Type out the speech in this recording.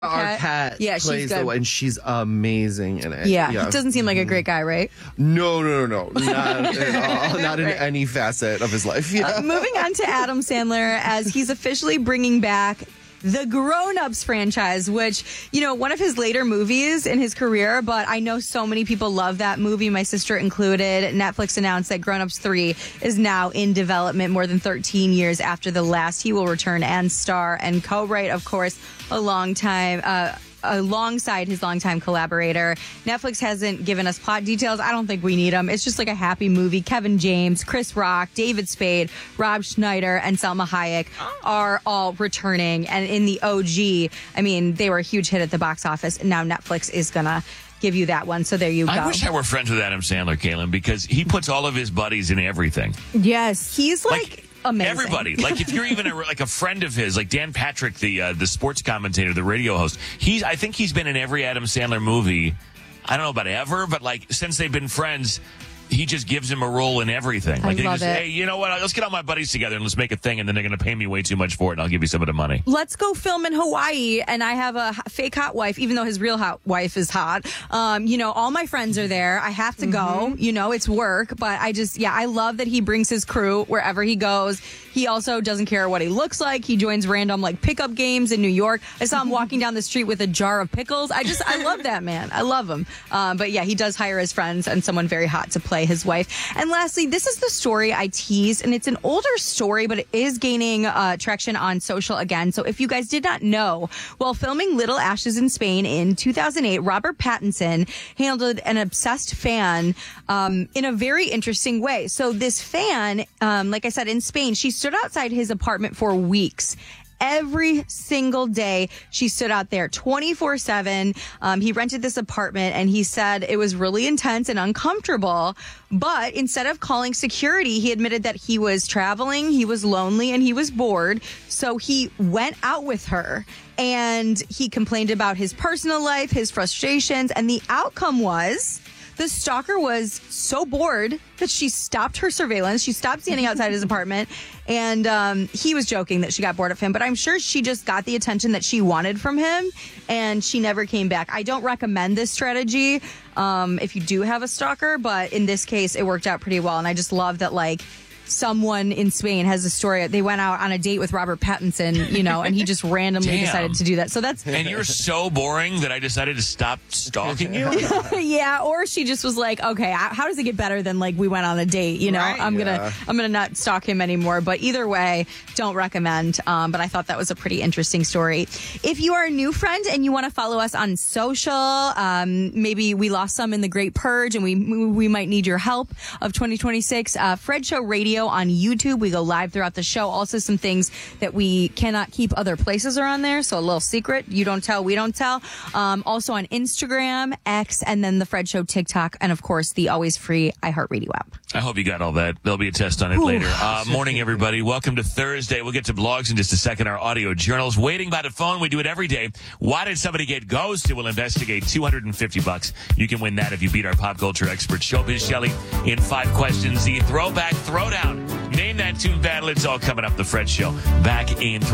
Arquette Yeah, she's plays the good. one, and she's amazing in it. Yeah, he doesn't seem like a great guy, right? No. Not at all. Not in any facet of his life. Yeah. Moving on to Adam Sandler, as he's officially bringing back the Grown Ups franchise, which, one of his later movies in his career, but I know so many people love that movie, my sister included. Netflix announced that Grown Ups 3 is now in development more than 13 years after the last. He will return and star and co-write, of course, alongside his longtime collaborator. Netflix hasn't given us plot details. I don't think we need them. It's just like a happy movie. Kevin James, Chris Rock, David Spade, Rob Schneider, and Selma Hayek are all returning. And in the OG, they were a huge hit at the box office. And now Netflix is going to give you that one. So there you go. I wish I were friends with Adam Sandler, Kaylin, because he puts all of his buddies in everything. Yes. He's like amazing. Everybody. Like, if you're even a friend of his, like Dan Patrick, the sports commentator, the radio host, I think he's been in every Adam Sandler movie. I don't know about ever, but since they've been friends, he just gives him a role in everything. I love it. Hey, you know what? Let's get all my buddies together and let's make a thing, and then they're going to pay me way too much for it, and I'll give you some of the money. Let's go film in Hawaii, and I have a fake hot wife, even though his real hot wife is hot. All my friends are there. I have to go. It's work, but I love that he brings his crew wherever he goes. He also doesn't care what he looks like. He joins random pickup games in New York. I saw him walking down the street with a jar of pickles. I love that man. I love him. But yeah, he does hire his friends and someone very hot to play his wife. And lastly, this is the story I teased, and it's an older story, but it is gaining traction on social again. So if you guys did not know, while filming Little Ashes in Spain in 2008, Robert Pattinson handled an obsessed fan in a very interesting way. So this fan, like I said, in Spain, she stood outside his apartment for weeks. Every single day, she stood out there 24/7. He rented this apartment, and he said it was really intense and uncomfortable. But instead of calling security, he admitted that he was traveling, he was lonely, and he was bored. So he went out with her, and he complained about his personal life, his frustrations, and the outcome was the stalker was so bored that she stopped her surveillance. She stopped standing outside his apartment, and he was joking that she got bored of him, but I'm sure she just got the attention that she wanted from him, and she never came back. I don't recommend this strategy if you do have a stalker, but in this case, it worked out pretty well, and I just love that, someone in Spain has a story. They went out on a date with Robert Pattinson, and he just randomly decided to do that. So that's... And you're so boring that I decided to stop stalking you? Yeah, or she just was like, okay, how does it get better than we went on a date? Right? I'm gonna not stalk him anymore. But either way, don't recommend. But I thought that was a pretty interesting story. If you are a new friend and you want to follow us on social, maybe we lost some in the Great Purge and we might need your help of 2026. Fred Show Radio on YouTube. We go live throughout the show. Also, some things that we cannot keep other places are on there. So a little secret. You don't tell, we don't tell. Also on Instagram, X, and then the Fred Show TikTok, and of course the always free iHeartRadio app. I hope you got all that. There'll be a test on it later. Morning, everybody. Welcome to Thursday. We'll get to blogs in just a second. Our audio journals. Waiting by the phone. We do it every day. Why did somebody get ghosted? We'll investigate. $250. You can win that if you beat our pop culture expert, Showbiz Shelley, in 5 questions. The throwback throwdown. Name that tune battle. It's all coming up. The Fred Show. Back in